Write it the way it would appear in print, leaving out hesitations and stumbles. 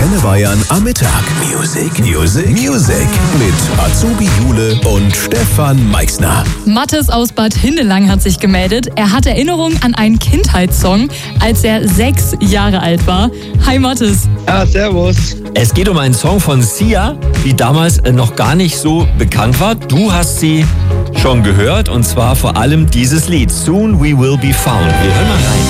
Antenne Bayern am Mittag. Music mit Azubi Jule und Stefan Meixner. Mathis aus Bad Hindelang hat sich gemeldet. Er hat Erinnerungen an einen Kindheitssong, als er 6 Jahre alt war. Hi Mathis. Ja, servus. Es geht um einen Song von Sia, die damals noch gar nicht so bekannt war. Du hast sie schon gehört und zwar vor allem dieses Lied, Soon We Will Be Found. Wir hören mal rein.